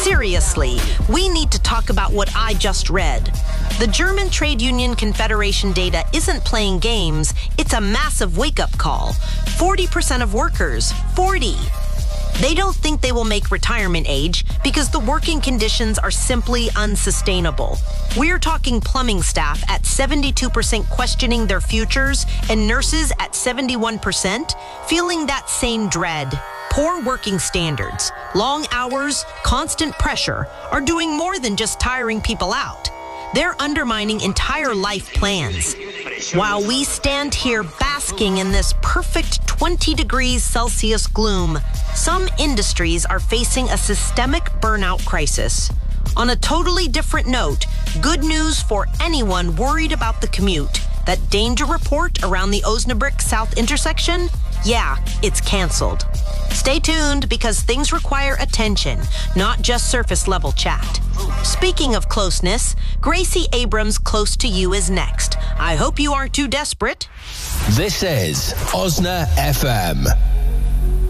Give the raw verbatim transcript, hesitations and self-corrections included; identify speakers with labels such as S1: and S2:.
S1: Seriously, we need to talk about what I just read. The German Trade Union Confederation data isn't playing games, it's a massive wake-up call. forty percent of workers, forty. They don't think they will make retirement age because the working conditions are simply unsustainable. We're talking plumbing staff at seventy-two percent questioning their futures and nurses at seventy-one percent feeling that same dread. Poor working standards, long hours, constant pressure are doing more than just tiring people out. They're undermining entire life plans. While we stand here basking in this perfect twenty degrees Celsius gloom, some industries are facing a systemic burnout crisis. On a totally different note, good news for anyone worried about the commute. That danger report around the Osnabrück South intersection? Yeah, it's canceled. Stay tuned because things require attention, not just surface level chat. Speaking of closeness, Gracie Abrams Close to You is next. I hope you aren't too desperate.
S2: This is Osna F M.